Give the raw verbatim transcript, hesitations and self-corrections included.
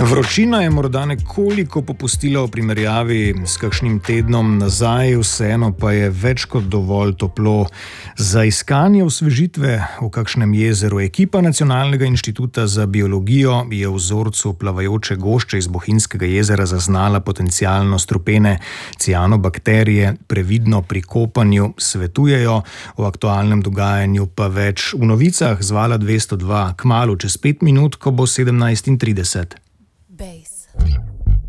Vročina je morda nekoliko popustila v primerjavi s kakšnim tednom nazaj, vseeno pa je več kot dovolj toplo. Za iskanje osvežitve v kakšnem jezeru ekipa Nacionalnega inštituta za biologijo je v vzorcu plavajoče gošče iz Bohinjskega jezera zaznala potencialno strupene cianobakterije. Previdno pri kopanju svetujejo, o aktualnem dogajanju pa več v novicah z Vala dvesto dva, kmalu čez pet minut, ko bo sedemnajst in trideset. Bass.